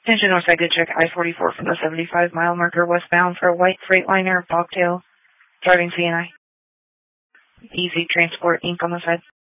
Attention Northside, good check I-44 from the 75-mile marker westbound for a white Freightliner, Bobtail, driving CNI. Easy Transport Inc. on the side.